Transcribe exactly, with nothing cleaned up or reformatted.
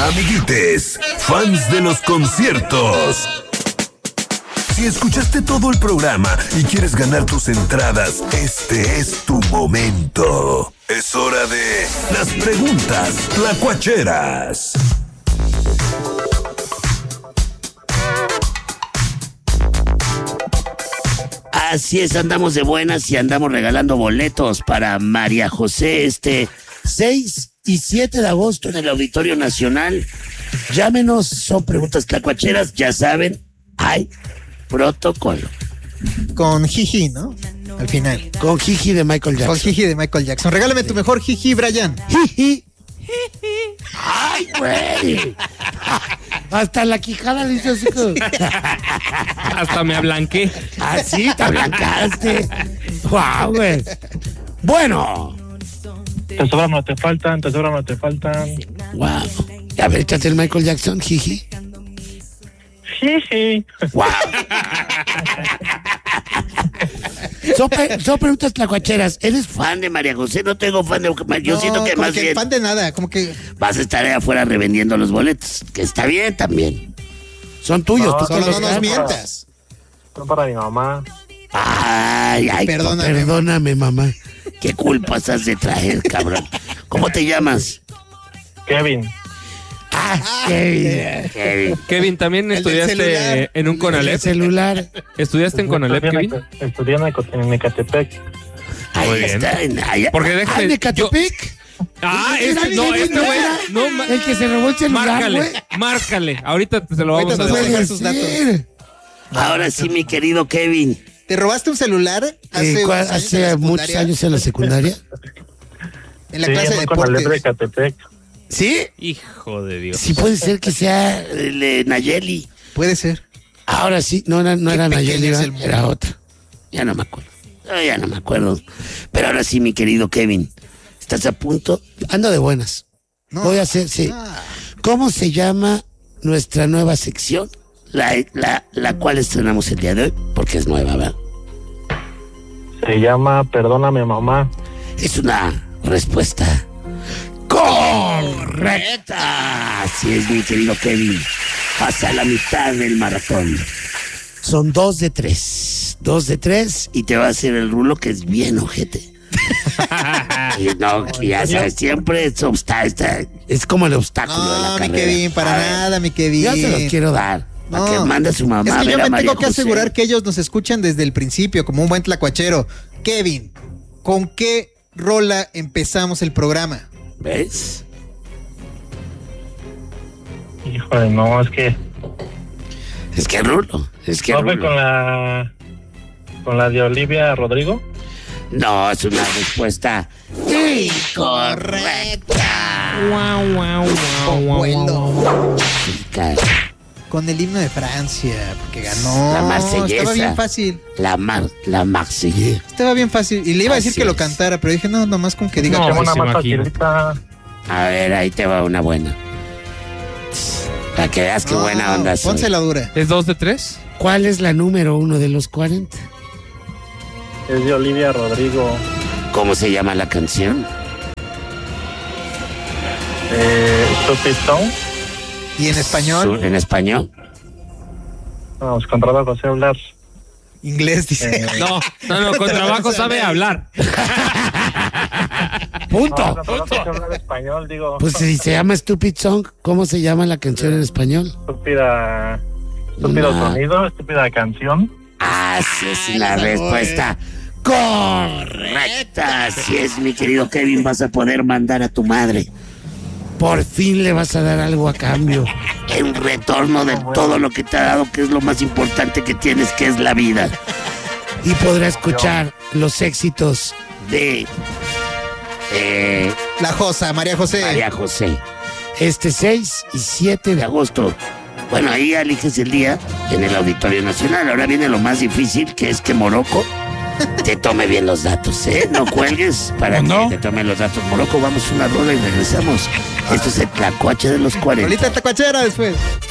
Amiguites, fans de los conciertos. Si escuchaste todo el programa y quieres ganar tus entradas, este es tu momento. Es hora de las preguntas tlacuacheras. Así es, andamos de buenas y andamos regalando boletos para María José este seis y siete de agosto en el Auditorio Nacional. Llámenos, son preguntas tlacuacheras, ya saben, hay protocolo. Con Jiji, ¿no? Al final. Con Jiji de Michael Jackson. Con Jiji de Michael Jackson. Regálame tu mejor Jiji, Brian. Jiji. ¡Ay, güey! Hasta la quijada le hizo así como... Hasta me ablanqué. Ah, sí, te ablancaste. ¡Guau, güey! Bueno. Te sobran, no te faltan, te sobran, no te faltan. ¡Guau! A ver, échate el Michael Jackson, Jiji. Jiji. ¡Guau! Son, pre- son preguntas tlacuacheras. ¿Eres fan de María José? No tengo fan de... Yo No, siento que como más que bien fan de nada, como que vas a estar ahí afuera revendiendo los boletos. Que está bien también. Son tuyos. No, tú solo te no los nos das. mientas. Son para mi mamá. Ay, ay, Perdóname, perdóname, mamá. ¿Qué culpas has de traer, cabrón? ¿Cómo te llamas? Kevin. Ah, Kevin. Kevin. Kevin, ¿también El del celular. estudiaste en un El Conalep? celular. ¿Estudiaste en Conalep, Estudié Kevin? en- Estudié en Eco- en Ecatepec. Ahí Muy bien. está. En, allá. Porque deja- Ah, ¿en yo- Ecatepec? Ah, Era este, no, Kevin, este ¿no güey. era? No, ma- El que se robó el celular, márcale, güey. márcale. Ahorita te se lo vamos Ahorita a nos va a decir. dejar sus datos. Ahora sí, mi querido Kevin. ¿Te robaste un celular hace, Eh, ¿cuál- unos años en hace la muchos secundaria? años en la secundaria. En la Sí, clase de en Conalep de deportes. Ecatepec. ¿Sí? Hijo de Dios. Sí puede ser que sea el de Nayeli. Puede ser. Ahora sí, no, era- no Qué era pequeño Nayeli, es era, el mundo. era otra. Ya no me acuerdo. No, ya no me acuerdo. Pero ahora sí, mi querido Kevin. ¿Estás a punto? Ando de buenas. No. Voy a hacer, sí. Ah. ¿Cómo se llama nuestra nueva sección? La, la, la cual estrenamos el día de hoy, porque es nueva, ¿verdad? Se llama Perdóname, mamá. Es una respuesta correcta. Así es, mi querido Kevin. Pasa la mitad del maratón. Son dos de tres. Dos de tres y te va a hacer el rulo que es bien ojete. Y no, que ya sabes, siempre es, obsta- está- es como el obstáculo de la No, mi carrera. Kevin, para A ver, nada, mi Kevin. Yo se los quiero dar. Para No. que mande a su mamá Es a que ver yo a me María tengo que José. asegurar que ellos nos escuchan desde el principio, como un buen tlacuachero. Kevin, ¿con qué rola empezamos el programa? ¿Ves? Híjole, no, es que Es que rulo. Es que no fue rulo. con la con la de Olivia Rodrigo. No, es una respuesta incorrecta. Guau, guau, guau, guau, Vuelo. guau. Chica, Con el himno de Francia, porque ganó. La Marsellesa. Estaba bien fácil. La mar, la Marsellesa. Estaba bien fácil. Y le iba a decir Así que lo es. cantara, pero dije, no, nomás con que diga. No, que- Tengo una se más imagina. facilita. A ver, ahí te va una buena. Para que veas qué No, buena onda soy. Pónsela dura. ¿Es dos de tres? ¿Cuál es la número uno de los cuarenta? Es de Olivia Rodrigo. ¿Cómo se llama la canción? Eh, Stupid Song. Y en español, Su- En español. Vamos, contra José Blas. inglés, dice. Eh, No, no, no, con trabajo sabe hablar. Punto. No, contra José Blas español, digo. Pues si se llama Stupid Song, ¿cómo se llama la canción en español? Estúpida. Estúpido Una- sonido, estúpida canción. Así es la respuesta correcta. Así es, mi querido Kevin, vas a poder mandar a tu madre. Por fin le vas a dar algo a cambio. En retorno de todo lo que te ha dado, que es lo más importante que tienes, que es la vida. Y podrá escuchar los éxitos de eh, La Josa, María José. María José. Este seis y siete de agosto. Bueno, ahí eliges el día en el Auditorio Nacional. Ahora viene lo más difícil, que es que Morocco te tome bien los datos, ¿eh? No cuelgues para No. que te tome los datos. Morocco, vamos a una rola y regresamos. Esto es el Tlacuache de los cuarenta. Rolita tacuachera después.